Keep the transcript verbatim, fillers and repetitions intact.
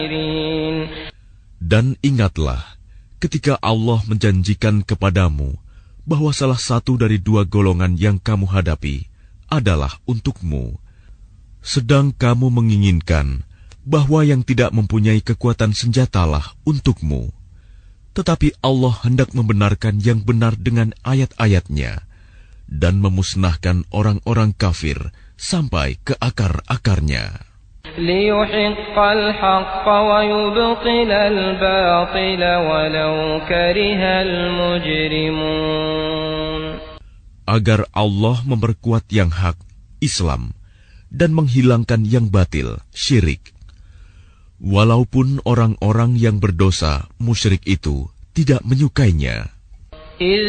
Dan ingatlah ketika Allah menjanjikan kepadamu bahwa salah satu dari dua golongan yang kamu hadapi adalah untukmu, sedang kamu menginginkan bahwa yang tidak mempunyai kekuatan senjatalah untukmu. Tetapi Allah hendak membenarkan yang benar dengan ayat-ayatnya dan memusnahkan orang-orang kafir sampai ke akar-akarnya. لِيُحِقَّ الْحَقَّ وَيُبْطِلَ الْبَاطِلَ وَلَوْ كَرِهَ الْمُجْرِمُونَ. Agar Allah memperkuat yang hak, Islam, dan menghilangkan yang batil, syirik. Walaupun orang-orang yang berdosa, musyrik itu, tidak menyukainya.